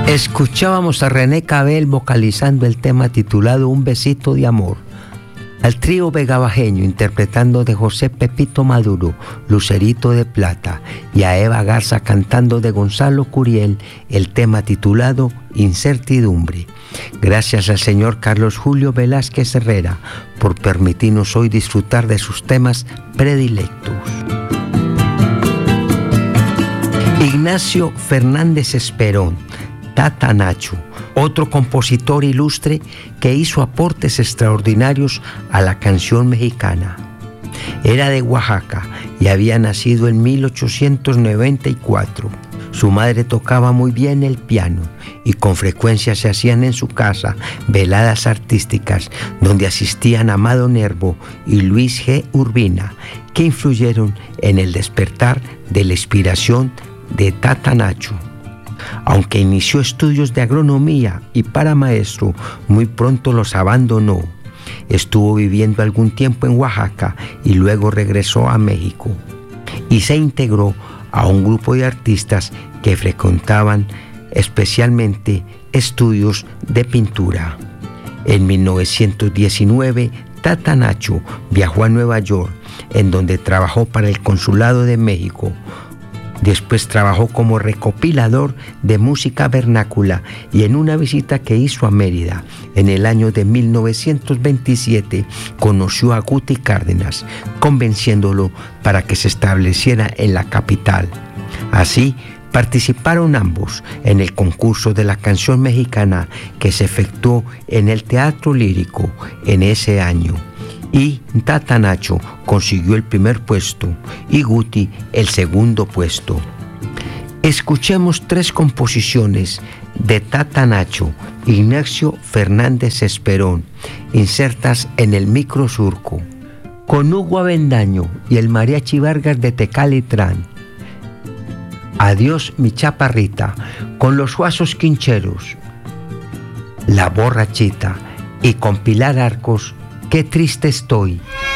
Escuchábamos a René Cabel vocalizando el tema titulado Un besito de amor, al trío vegabajeño interpretando de José Pepito Maduro, Lucerito de Plata, y a Eva Garza cantando de Gonzalo Curiel el tema titulado Incertidumbre. Gracias al señor Carlos Julio Velázquez Herrera por permitirnos hoy disfrutar de sus temas predilectos. Ignacio Fernández Esperón, Tata Nacho, otro compositor ilustre que hizo aportes extraordinarios a la canción mexicana. Era de Oaxaca y había nacido en 1894. Su madre tocaba muy bien el piano y con frecuencia se hacían en su casa veladas artísticas donde asistían Amado Nervo y Luis G. Urbina, que influyeron en el despertar de la inspiración de Tata Nacho. Aunque inició estudios de agronomía y para maestro, muy pronto los abandonó. Estuvo viviendo algún tiempo en Oaxaca y luego regresó a México. Y se integró a un grupo de artistas que frecuentaban especialmente estudios de pintura. En 1919, Tata Nacho viajó a Nueva York, en donde trabajó para el Consulado de México. Después trabajó como recopilador de música vernácula y en una visita que hizo a Mérida en el año de 1927 conoció a Guti Cárdenas, convenciéndolo para que se estableciera en la capital. Así participaron ambos en el concurso de la canción mexicana que se efectuó en el Teatro Lírico en ese año. Y Tata Nacho consiguió el primer puesto y Guti el segundo puesto. Escuchemos tres composiciones de Tata Nacho, Ignacio Fernández Esperón, insertas en el Microsurco, con Hugo Avendaño y el Mariachi Vargas de Tecalitlán. Adiós mi chaparrita, con los Suazos Quincheros, La Borrachita, y con Pilar Arcos, Qué triste estoy.